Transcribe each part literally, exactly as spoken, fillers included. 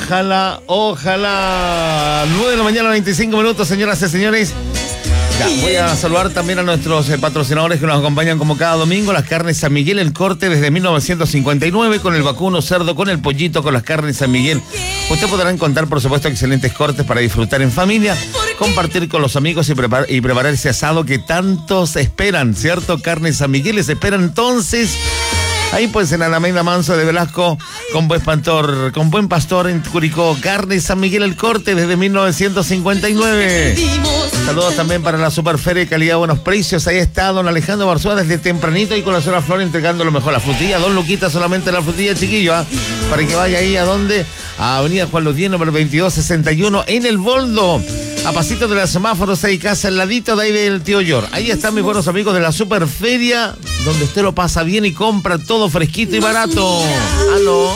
Ojalá, ojalá. nueve de la mañana, veinticinco minutos, señoras y señores. Ya, voy a saludar también a nuestros eh, patrocinadores que nos acompañan como cada domingo. Las carnes San Miguel, el corte desde mil novecientos cincuenta y nueve, con el vacuno, cerdo, con el pollito, con las carnes San Miguel. Usted podrá encontrar, por supuesto, excelentes cortes para disfrutar en familia, compartir con los amigos y, prepar y preparar ese asado que tantos esperan, ¿cierto? Carnes San Miguel les esperan entonces. Ahí pues en Alameda Manso de Velasco, con buen pastor, con buen pastor en Curicó. Carne San Miguel el corte desde mil novecientos cincuenta y nueve. Saludos también para la Superferia, calidad, buenos precios. Ahí está don Alejandro Barzúa desde tempranito y con la señora Flor entregando lo mejor. La frutilla, don Luquita, solamente la frutilla, chiquillo, ¿eh? Para que vaya ahí a donde, a Avenida Juan Los Diez, número veintidós sesenta y uno, en El Boldo. A pasito de los semáforos, ahí casa, al ladito de ahí del tío Yor. Ahí están mis buenos amigos de la Superferia, donde usted lo pasa bien y compra todo fresquito y barato. ¿Aló?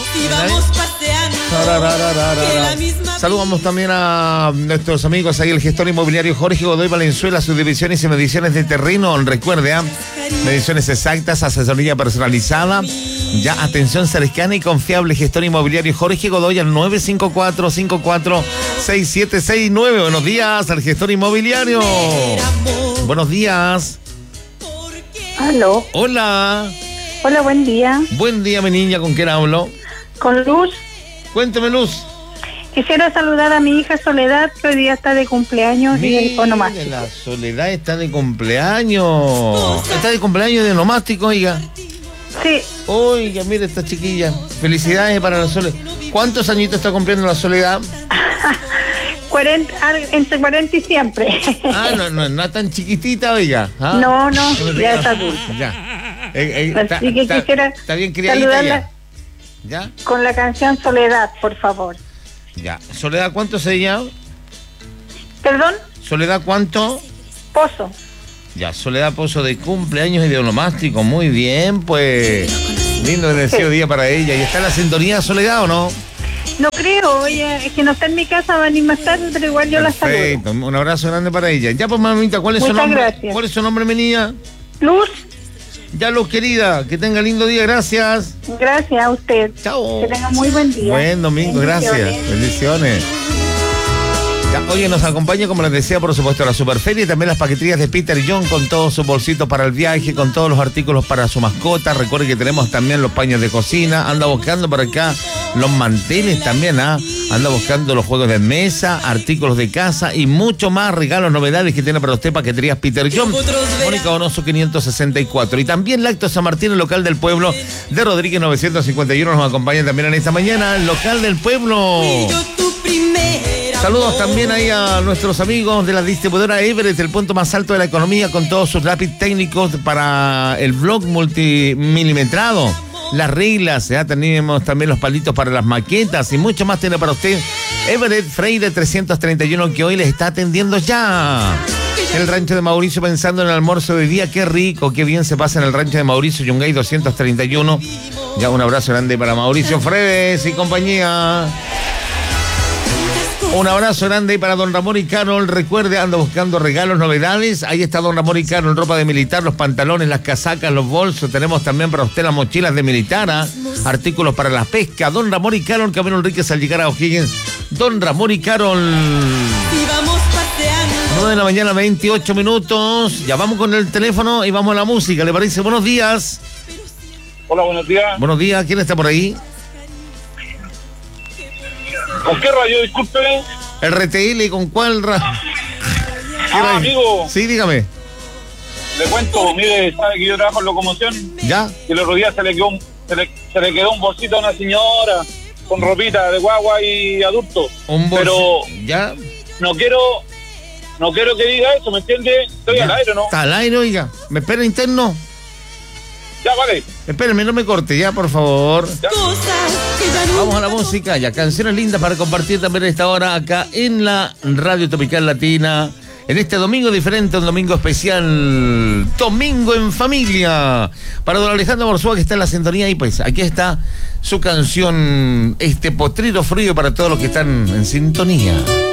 Saludamos también a nuestros amigos ahí, el gestor inmobiliario Jorge Godoy Valenzuela, subdivisiones y mediciones de terreno. Recuerde, ¿eh? Mediciones exactas, asesoría personalizada. Ya, atención cercana y confiable, gestor inmobiliario Jorge Godoy al nueve cinco cuatro, cinco cuatro seis siete seis nueve. Buenos días al gestor inmobiliario. Buenos días. Aló. Hola. Hola, buen día. Buen día, mi niña, ¿con quién hablo? Con Luz. Cuénteme, Luz. Quisiera saludar a mi hija Soledad, que hoy día está de cumpleaños. Mire, y el onomástico. la Soledad está de cumpleaños. Está de cumpleaños de onomástico, oiga. Sí. Oiga, mire esta chiquilla. Felicidades para la Soledad. ¿Cuántos añitos está cumpliendo la Soledad? cuarenta, entre cuarenta y siempre. Ah, no, no, no tan chiquitita, oiga. ¿Ah? No, no, ya es adulta. Ya. Eh, eh, Así ta, que ta, quisiera está bien criadita ya. ¿Ya? Con la canción Soledad, por favor. Ya. ¿Soledad cuánto se llama? ¿Perdón? ¿Soledad cuánto? Pozo. Ya, Soledad Pozo de cumpleaños y de onomástico. Muy bien, pues. Lindo bendecido día para ella. ¿Y está en la sintonía Soledad o no? No creo, oye, es que no está en mi casa, va a ir más tarde, pero igual yo Perfecto. la saludo. Un abrazo grande para ella. Ya, pues, mamita, ¿cuál es Muchas su nombre? gracias. ¿Cuál es su nombre, mi niña? Luz. Ya, Luz, querida, que tenga lindo día, gracias. Gracias a usted. Chao. Que tenga muy buen día. Buen domingo, gracias. Bendiciones. Bendiciones. Ya, oye, nos acompaña, como les decía, por supuesto, la Superferia y también las paqueterías de Peter John con todos sus bolsitos para el viaje, con todos los artículos para su mascota. Recuerde que tenemos también los paños de cocina. Anda buscando por acá los manteles también, ¿ah? Anda buscando los juegos de mesa, artículos de casa y mucho más, regalos, novedades que tiene para usted paqueterías Peter John. Mónica Donoso quinientos sesenta y cuatro. Y también Lacto San Martín, el local del pueblo de Rodríguez novecientos cincuenta y uno, nos acompaña también en esta mañana, el local del pueblo. Saludos también ahí a nuestros amigos de la distribuidora Everett, el punto más alto de la economía, con todos sus lápiz técnicos para el blog multimilimetrado. Las reglas, ya tenemos también los palitos para las maquetas y mucho más tiene para usted Everett Freire trescientos treinta y uno, que hoy les está atendiendo ya. El rancho de Mauricio, pensando en el almuerzo de día, qué rico, qué bien se pasa en el rancho de Mauricio, Yungay doscientos treinta y uno. Ya, un abrazo grande para Mauricio Fredes y compañía. Un abrazo grande para don Ramón y Carol. Recuerde, anda buscando regalos, novedades. Ahí está don Ramón y Carol, ropa de militar, los pantalones, las casacas, los bolsos. Tenemos también para usted las mochilas de militar, ¿eh? Artículos para la pesca. Don Ramón y Carol, Camino Enríquez al llegar a O'Higgins. Don Ramón y Carol. nueve de la mañana, veintiocho minutos. Ya vamos con el teléfono y vamos a la música. ¿Le parece? Buenos días. Hola, buenos días. Buenos días. ¿Quién está por ahí? ¿Con qué radio, disculpe? R T L, ¿con cuál radio? Ah, amigo. Sí, dígame. Le cuento, mire, sabe que yo trabajo en locomoción. ¿Ya? Y el otro día se le quedó un, se le, se le quedó un bolsito a una señora con ropita de guagua y adulto. Un bolsito. Pero ¿Ya? no quiero, no quiero que diga eso, ¿me entiende? Estoy ¿Ya? al aire, ¿no? Está al aire, oiga. ¿Me espera interno? Ya, vale. Espérenme, no me corte, ya, por favor. Ya. Vamos a la música, ya. Canciones lindas para compartir también a esta hora acá en la Radio Tropical Latina. En este domingo diferente, un domingo especial, Domingo en Familia. Para don Alejandro Barzúa, que está en la sintonía, y pues aquí está su canción, este potrero frío para todos los que están en sintonía.